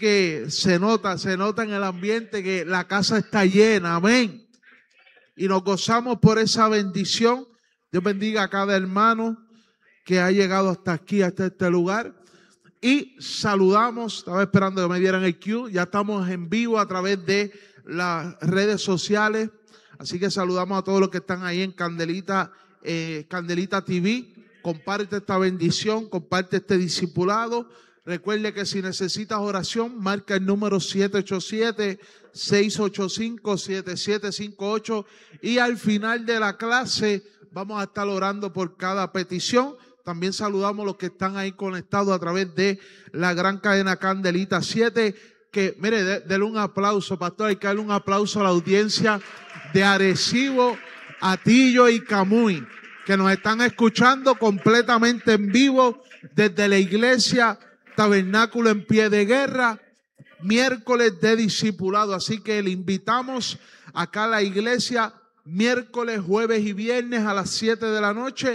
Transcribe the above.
que se nota en el ambiente que la casa está llena, amén. Y nos gozamos por esa bendición. Dios bendiga a cada hermano que ha llegado hasta aquí, hasta este lugar. Y saludamos, estaba esperando que me dieran el cue, ya estamos en vivo a través de las redes sociales. Así que saludamos a todos los que están ahí en Candelita TV. Comparte esta bendición, comparte este discipulado. Recuerde que si necesitas oración, marca el número 787-685-7758 y al final de la clase vamos a estar orando por cada petición. También saludamos a los que están ahí conectados a través de la gran cadena Candelita 7. Que, mire, denle un aplauso, pastor, hay que darle un aplauso a la audiencia de Arecibo, Atillo y Camuy, que nos están escuchando completamente en vivo desde la iglesia Tabernáculo en Pie de Guerra, miércoles de discipulado. Así que le invitamos acá a la iglesia miércoles, jueves y viernes a las 7 de la noche.